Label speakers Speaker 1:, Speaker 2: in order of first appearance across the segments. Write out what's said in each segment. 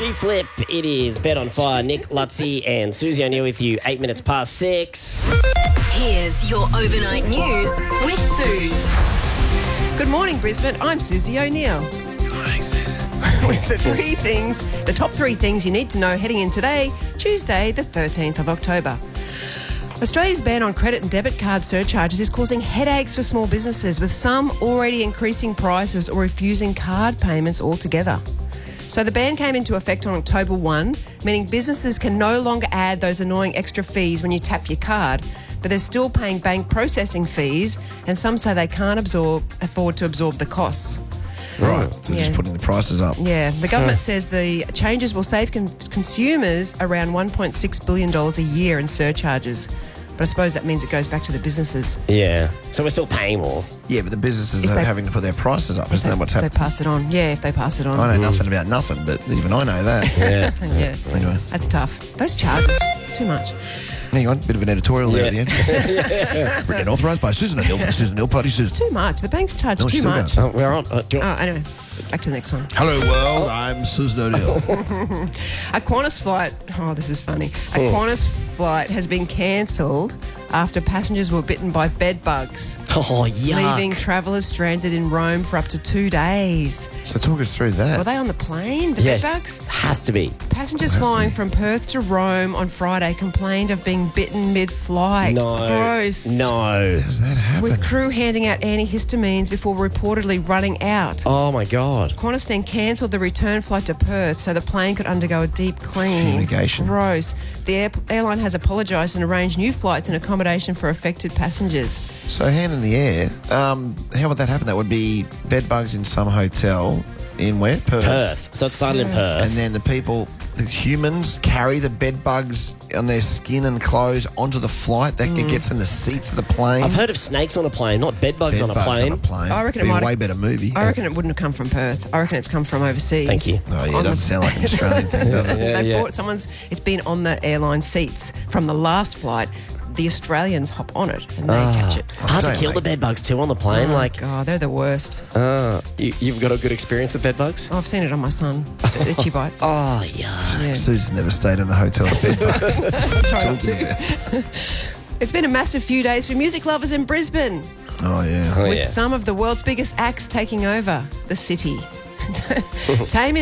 Speaker 1: G-Flip. It is Bet on Fire. Nick Lutzy and Susie O'Neill with you. 8 minutes past 6.
Speaker 2: Here's your overnight news with Suze.
Speaker 3: Good morning, Brisbane. I'm Susie O'Neill. With the top three things you need to know heading in today, Tuesday, the 13th of October. Australia's ban on credit and debit card surcharges is causing headaches for small businesses, with some already increasing prices or refusing card payments altogether. So the ban came into effect on October 1, meaning businesses can no longer add those annoying extra fees when you tap your card, but they're still paying bank processing fees, and some say they can't afford to absorb the costs.
Speaker 4: Right, they're just putting the prices up.
Speaker 3: Yeah, the government says the changes will save consumers around $1.6 billion a year in surcharges. But I suppose that means it goes back to the businesses.
Speaker 1: Yeah. So we're still paying more.
Speaker 4: Yeah, but the businesses are having to put their prices up. Isn't that what's happening?
Speaker 3: They pass it on. Yeah, if they pass it on.
Speaker 4: I know nothing about nothing, but even I know that.
Speaker 1: Yeah.
Speaker 3: Yeah.
Speaker 4: Anyway.
Speaker 3: That's tough. Those charges, too much.
Speaker 4: Hang on, bit of an editorial there at the end. Written and authorised by Susan O'Neill for the Susan O'Neill Party. Susan.
Speaker 3: Too much. The bank's charged
Speaker 4: No,
Speaker 3: too
Speaker 4: still
Speaker 3: much.
Speaker 4: going.
Speaker 1: Oh, we're on.
Speaker 3: Anyway, back to the next one.
Speaker 4: Hello world, I'm Susan O'Neill.
Speaker 3: A Qantas flight, this is funny. A Qantas flight has been cancelled after passengers were bitten by bed bugs,
Speaker 1: Oh, yuck.
Speaker 3: leaving travellers stranded in Rome for up to 2 days.
Speaker 4: So talk us through that.
Speaker 3: Were they on the plane, the
Speaker 1: Yeah.
Speaker 3: bed bugs?
Speaker 1: Has to be.
Speaker 3: Passengers flying from Perth to Rome on Friday complained of being bitten mid-flight.
Speaker 1: No.
Speaker 3: Gross.
Speaker 1: No.
Speaker 4: How does that happen?
Speaker 3: With crew handing out antihistamines before reportedly running out.
Speaker 1: Oh, my God.
Speaker 3: Qantas then cancelled the return flight to Perth so the plane could undergo a deep clean.
Speaker 4: Fumigation.
Speaker 3: Gross. The airline has apologised and arranged new flights and accommodation for affected passengers.
Speaker 4: So hand in the air, how would that happen? That would be bed bugs in some hotel in where?
Speaker 1: Perth. So it's started in Perth.
Speaker 4: And then the humans carry the bed bugs on their skin and clothes onto the flight. That gets in the seats of the plane.
Speaker 1: I've heard of snakes on a plane, not bed bugs on a
Speaker 4: Bed bugs
Speaker 1: plane.
Speaker 4: on a plane.
Speaker 3: I reckon it
Speaker 4: Be a
Speaker 3: might
Speaker 4: way
Speaker 3: have-
Speaker 4: better movie.
Speaker 3: I reckon it wouldn't have come from Perth. I reckon it's come from overseas.
Speaker 1: Thank you.
Speaker 4: Oh yeah, it doesn't sound like an Australian thing, does it?
Speaker 1: Yeah,
Speaker 3: They
Speaker 1: yeah.
Speaker 3: bought it's been on the airline seats from the last flight. The Australians hop on it and they catch it.
Speaker 1: Hard to
Speaker 4: Don't,
Speaker 1: kill
Speaker 4: mate.
Speaker 1: the bed bugs too on the plane.
Speaker 3: Oh,
Speaker 1: Like,
Speaker 3: God, they're the worst.
Speaker 1: you've got a good experience with bed bugs?
Speaker 3: Oh, I've seen it on my son. The itchy bites.
Speaker 1: Oh, yeah.
Speaker 3: Yeah.
Speaker 4: Sue's never stayed in a hotel with bed bugs.
Speaker 3: Try not
Speaker 4: Talking
Speaker 3: to.
Speaker 4: about-
Speaker 3: It's been a massive few days for music lovers in Brisbane,
Speaker 4: Oh yeah.
Speaker 1: Oh,
Speaker 3: with
Speaker 1: yeah.
Speaker 3: some of the world's biggest acts taking over the city. Tame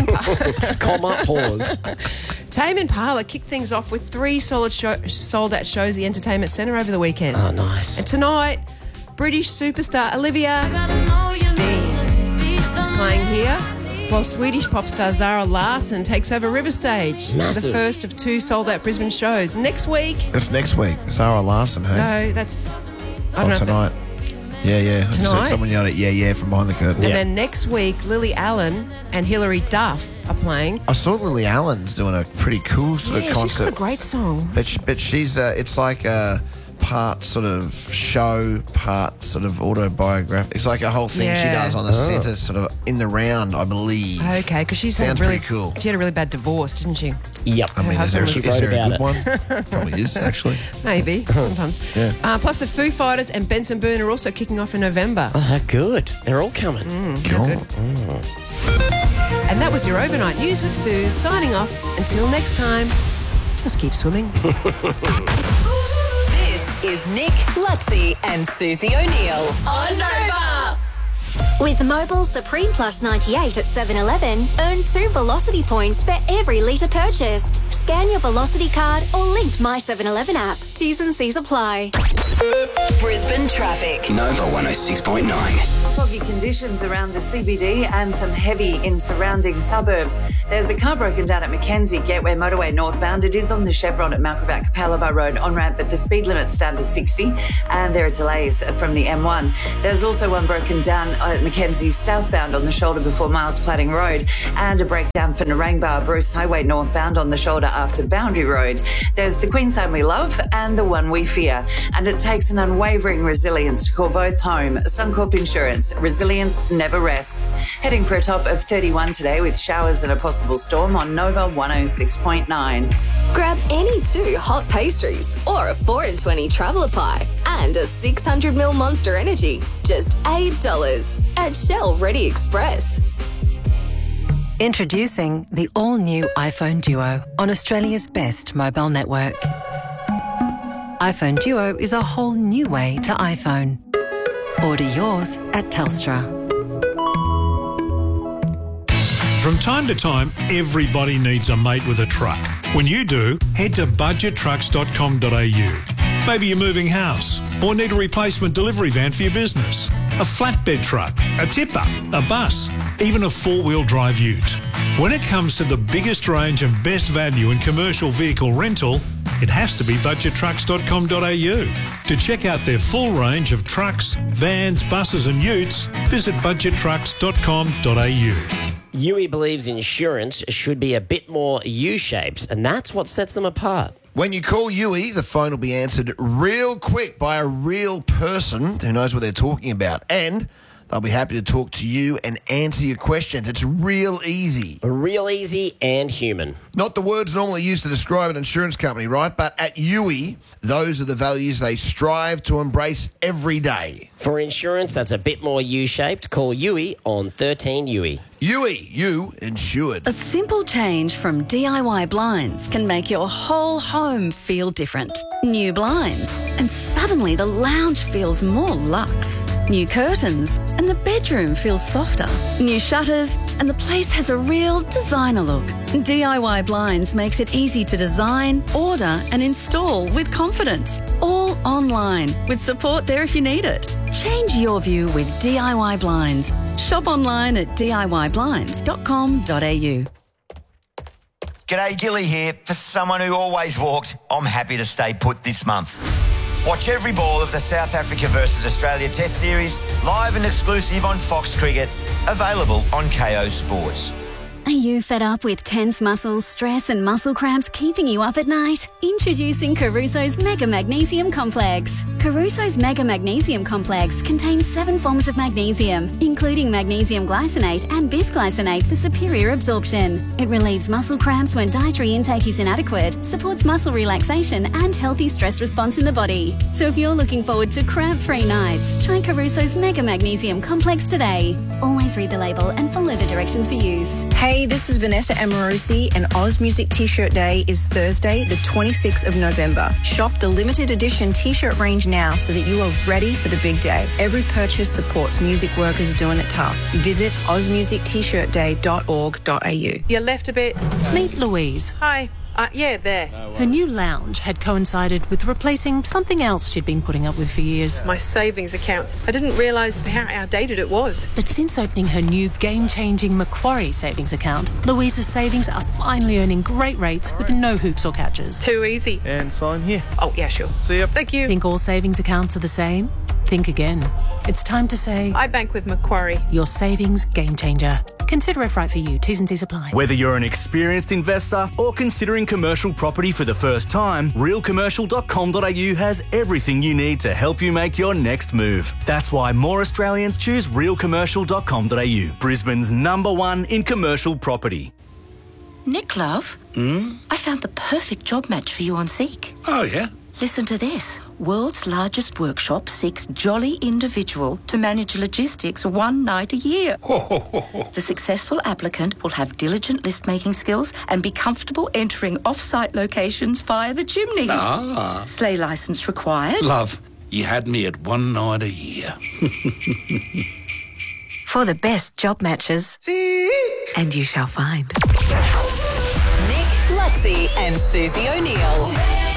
Speaker 3: Impala kicked things off with 3 sold-out shows at the Entertainment Centre over the weekend.
Speaker 1: Oh, nice.
Speaker 3: And tonight, British superstar Olivia Dean is playing here, while Swedish pop star Zara Larsson takes over River Stage.
Speaker 1: Massive.
Speaker 3: The first of 2 sold-out Brisbane shows. Next week,
Speaker 4: That's next week. Zara Larsson, hey?
Speaker 3: no, that's... I don't know if
Speaker 4: tonight. Yeah. I just
Speaker 3: Tonight?
Speaker 4: heard someone yell at yeah from behind the curtain.
Speaker 3: And then next week, Lily Allen and Hilary Duff are playing.
Speaker 4: I saw Lily Allen's doing a pretty cool sort
Speaker 3: Yeah,
Speaker 4: of
Speaker 3: she's got a
Speaker 4: concert.
Speaker 3: great song.
Speaker 4: But she's it's like a part sort of show, part sort of autobiographic. It's like a whole thing she
Speaker 3: Yeah.
Speaker 4: does on the centre, sort of in the round, I believe.
Speaker 3: Okay, because she's
Speaker 4: Sounds
Speaker 3: really
Speaker 4: pretty cool.
Speaker 3: She had a really bad divorce, didn't she?
Speaker 1: Yep.
Speaker 4: I mean, is there,
Speaker 3: husband
Speaker 4: is
Speaker 3: was-
Speaker 4: there a
Speaker 1: She
Speaker 4: good
Speaker 1: wrote
Speaker 4: one? Probably is, actually.
Speaker 3: Maybe sometimes.
Speaker 4: Yeah.
Speaker 3: Plus, the Foo Fighters and Benson Boone are also kicking off in November.
Speaker 1: Oh, how good. They're all coming.
Speaker 4: God.
Speaker 3: And that was your overnight news with Sue. Signing off. Until next time, just keep swimming.
Speaker 2: This is Nick Lutzy and Susie O'Neill on Nova. With Mobile Supreme Plus 98 at 7-Eleven, earn 2 Velocity points for every litre purchased. Scan your Velocity card or linked My 7-Eleven app. T's and C's apply. Brisbane traffic.
Speaker 5: Nova 106.9.
Speaker 6: Foggy conditions around the CBD and some heavy in surrounding suburbs. There's a car broken down at Mackenzie Gateway Motorway northbound. It is on the Chevron at Malcolm Capalaba Road on-ramp, but the speed limit's down to 60 and there are delays from the M1. There's also one broken down at Mackenzie southbound on the shoulder before Miles Platting Road, and a breakdown for Narangba Bruce Highway northbound on the shoulder after Boundary Road. There's the Queensland we love and the one we fear, and it takes an unwavering resilience to call both home. Suncorp Insurance, resilience never rests. Heading for a top of 31 today with showers and a possible storm on Nova 106.9.
Speaker 2: Grab any 2 hot pastries or a 4 in 20 traveller pie and a 600ml Monster Energy. Just $8 at Shell Ready Express.
Speaker 7: Introducing the all-new iPhone Duo on Australia's best mobile network. iPhone Duo is a whole new way to iPhone. Order yours at Telstra.
Speaker 8: From time to time, everybody needs a mate with a truck. When you do, head to budgettrucks.com.au. Maybe you're moving house or need a replacement delivery van for your business, a flatbed truck, a tipper, a bus, even a four-wheel drive ute. When it comes to the biggest range and best value in commercial vehicle rental, it has to be budgettrucks.com.au. To check out their full range of trucks, vans, buses and utes, visit budgettrucks.com.au.
Speaker 1: Yui believes insurance should be a bit more U-shaped, and that's what sets them apart.
Speaker 4: When you call Yui, the phone will be answered real quick by a real person who knows what they're talking about. And they'll be happy to talk to you and answer your questions. It's real easy.
Speaker 1: Real easy and human.
Speaker 4: Not the words normally used to describe an insurance company, right? But at Yui, those are the values they strive to embrace every day.
Speaker 1: For insurance that's a bit more U-shaped, call Yui on 13 Yui.
Speaker 4: Yui, you insured.
Speaker 9: A simple change from DIY blinds can make your whole home feel different. New blinds, and suddenly the lounge feels more luxe. New curtains, and the bedroom feels softer. New shutters, and the place has a real designer look. DIY Blinds makes it easy to design, order, and install with confidence. All online, with support there if you need it. Change your view with DIY Blinds. Shop online at DIYblinds.com.au.
Speaker 10: G'day, Gilly here. For someone who always walks, I'm happy to stay put this month. Watch every ball of the South Africa versus Australia Test Series, live and exclusive on Fox Cricket, available on KO Sports.
Speaker 2: Are you fed up with tense muscles, stress and muscle cramps keeping you up at night? Introducing Caruso's Mega Magnesium Complex. Caruso's Mega Magnesium Complex contains 7 forms of magnesium, including magnesium glycinate and bisglycinate for superior absorption. It relieves muscle cramps when dietary intake is inadequate, supports muscle relaxation and healthy stress response in the body. So if you're looking forward to cramp-free nights, try Caruso's Mega Magnesium Complex today. Always read the label and follow the directions for use.
Speaker 11: Hey, this is Vanessa Amorosi, and Oz Music T-shirt Day is Thursday, the 26th of November. Shop the limited edition T-shirt range now so that you are ready for the big day. Every purchase supports music workers doing it tough. Visit ozmusictshirtday.org.au.
Speaker 12: You left a bit.
Speaker 13: Meet Louise.
Speaker 12: Hi. Yeah, there.
Speaker 13: Her new lounge had coincided with replacing something else she'd been putting up with for years.
Speaker 12: My savings account. I didn't realise how outdated it was.
Speaker 13: But since opening her new game-changing Macquarie savings account, Louise's savings are finally earning great rates with no hoops or catches.
Speaker 12: Too easy.
Speaker 14: And sign here.
Speaker 12: Oh, yeah, sure.
Speaker 14: See ya.
Speaker 12: Thank you.
Speaker 13: Think all savings accounts are the same? Think again. It's time to say...
Speaker 12: I bank with Macquarie.
Speaker 13: Your savings game changer. Consider if right for you. T's and C's apply.
Speaker 15: Whether you're an experienced investor or considering commercial property for the first time, realcommercial.com.au has everything you need to help you make your next move. That's why more Australians choose realcommercial.com.au, Brisbane's #1 in commercial property.
Speaker 16: Nick, love. I found the perfect job match for you on Seek.
Speaker 17: Oh, yeah?
Speaker 16: Listen to this. World's largest workshop seeks jolly individual to manage logistics one night a year. The successful applicant will have diligent list-making skills and be comfortable entering off-site locations via the chimney. Sleigh licence required.
Speaker 17: Love, you had me at one night a year.
Speaker 7: For the best job matches, and you shall find.
Speaker 2: Nick, Lutzi and Susie O'Neill.